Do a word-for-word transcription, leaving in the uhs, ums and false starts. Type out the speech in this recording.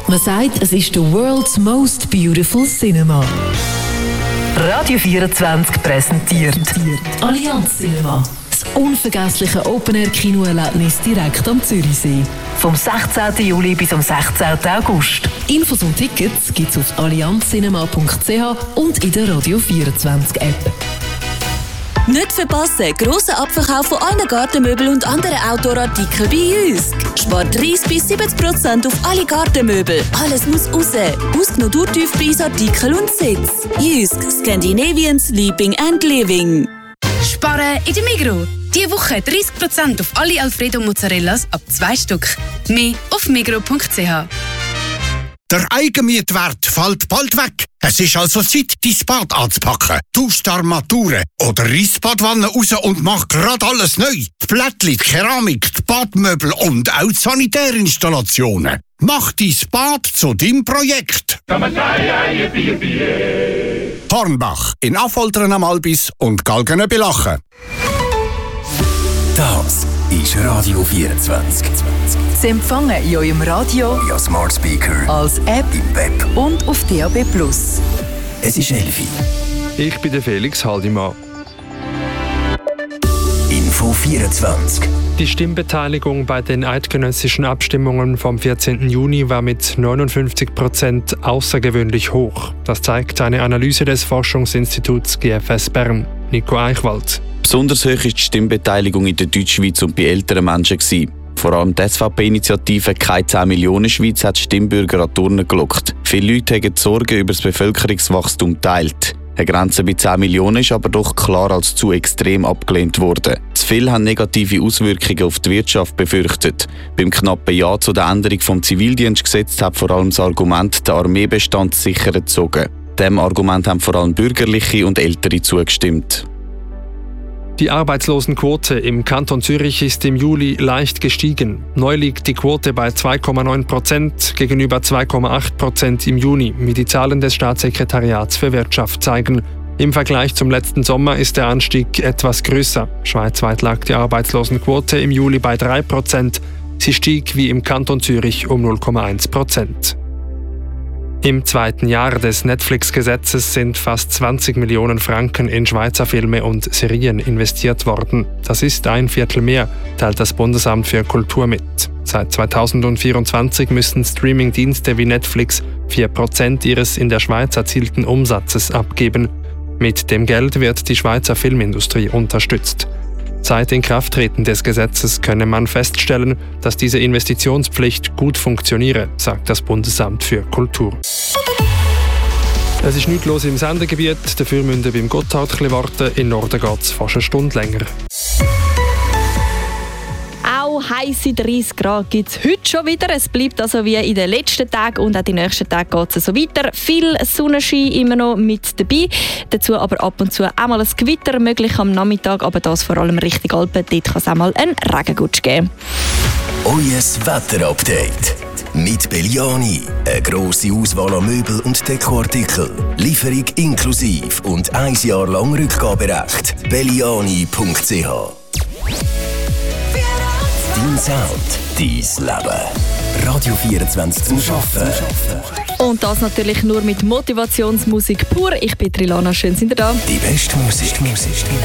Man sagt, es ist the world's most beautiful cinema. Radio vierundzwanzig präsentiert Allianz Cinema. Das unvergessliche Open-Air-Kinoerlebnis direkt am Zürichsee. Vom sechzehnten Juli bis am sechzehnten August. Infos und Tickets gibt es auf allianz cinema punkt c h und in der Radio vierundzwanzig App. Nicht verpassen, grosser Abverkauf von allen Gartenmöbeln und anderen Outdoor-Artikeln bei Jysk. Spart dreißig bis siebzig Prozent auf alle Gartenmöbel. Alles muss raus. Ausgenommen Durchtiefpreisartikel und Sitz. Jysk, Scandinavian Sleeping and Living. Sparen in der Migros. Diese Woche dreißig Prozent auf alle Alfredo Mozzarellas ab zwei Stück. Mehr auf migros punkt c h. Der Eigenmietwert fällt bald weg. Es ist also Zeit, dein Bad anzupacken. Tausch die Armaturen oder reiss die Badwanne raus und mach grad alles neu. Die Plättchen, die Keramik, die Badmöbel und auch die Sanitärinstallationen. Mach dein Bad zu deinem Projekt. Hornbach in Affoltern am Albis und Galgen bei Lachen. Das ist Radio vierundzwanzig. Sie empfangen in eurem Radio, Ja, Smart Speaker, als App im Web. und auf D A B plus. Es ist Elfi. Ich bin der Felix Haldimann. Info vierundzwanzig. Die Stimmbeteiligung bei den eidgenössischen Abstimmungen vom vierzehnten Juni war mit neunundfünfzig Prozent außergewöhnlich hoch. Das zeigt eine Analyse des Forschungsinstituts G F S Bern. Nico Eichwald. Besonders hoch war die Stimmbeteiligung in der Deutschschweiz und bei älteren Menschen. Vor allem die S V P-Initiative «Keine zehn Millionen Schweiz» hat Stimmbürger an die Urne gelockt. Viele Leute haben die Sorgen über das Bevölkerungswachstum geteilt. Eine Grenze bei zehn Millionen ist aber doch klar als zu extrem abgelehnt worden. Zu viele haben negative Auswirkungen auf die Wirtschaft befürchtet. Beim knappen Ja zu der Änderung des Zivildienstgesetzes hat vor allem das Argument, der Armeebestand sicher gezogen. Dem Argument haben vor allem Bürgerliche und Ältere zugestimmt. Die Arbeitslosenquote im Kanton Zürich ist im Juli leicht gestiegen. Neu liegt die Quote bei zwei Komma neun Prozent gegenüber zwei Komma acht Prozent im Juni, wie die Zahlen des Staatssekretariats für Wirtschaft zeigen. Im Vergleich zum letzten Sommer ist der Anstieg etwas größer. Schweizweit lag die Arbeitslosenquote im Juli bei drei Prozent. Sie stieg wie im Kanton Zürich um null Komma eins Prozent. Im zweiten Jahr des Netflix-Gesetzes sind fast zwanzig Millionen Franken in Schweizer Filme und Serien investiert worden. Das ist ein Viertel mehr, teilt das Bundesamt für Kultur mit. Seit zweitausendvierundzwanzig müssen Streaming-Dienste wie Netflix vier Prozent ihres in der Schweiz erzielten Umsatzes abgeben. Mit dem Geld wird die Schweizer Filmindustrie unterstützt. Seit Inkrafttreten des Gesetzes könne man feststellen, dass diese Investitionspflicht gut funktioniere, sagt das Bundesamt für Kultur. Es ist nichts los im Sendegebiet, dafür müssen wir beim Gotthard ein bisschen warten. In Norden geht es fast eine Stunde länger. Auch heisse dreißig Grad gibt es heute schon wieder. Es bleibt also wie in den letzten Tagen und auch die nächsten Tage geht es so weiter. Viel Sonnenschein immer noch mit dabei. Dazu aber ab und zu auch mal ein Gewitter möglich am Nachmittag, aber das vor allem Richtung Alpen. Dort kann es auch mal einen Regengutsch geben. Euer Wetterupdate. Mit Belliani. Eine grosse Auswahl an Möbel und Dekoartikeln. Lieferung inklusiv und ein Jahr lang Rückgaberecht. belliani punkt c h. Dein Sound, dein Leben. Radio vierundzwanzig zum Arbeiten. Und das natürlich nur mit Motivationsmusik pur. Ich bin Trilana, schön sind ihr da. Die beste Musik, Musik